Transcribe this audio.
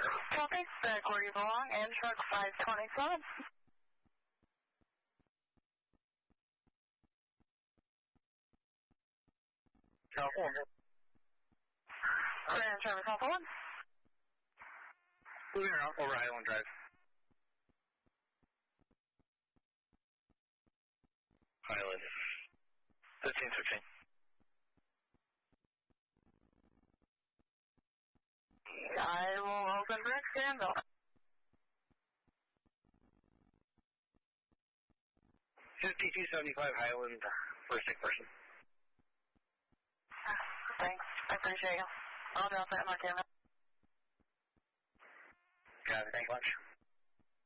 Copy. Back where you belong, Amtrak 527. California. Grand Traverse Alpha 1. Moving around over Highland Drive. Highland. 1515. I will open bridge handle. $52.75 Highland for a sick person. Thanks. I appreciate you. I'll drop that in my camera. Got it. Thanks much.